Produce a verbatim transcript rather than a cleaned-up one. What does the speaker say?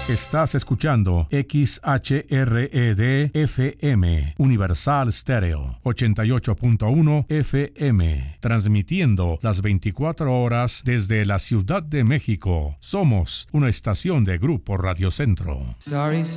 Estás escuchando X H R E D F M, Universal Stereo, ochenta y ocho punto uno F M, transmitiendo las veinticuatro horas desde la Ciudad de México. Somos una estación de Grupo Radio Centro. Starry,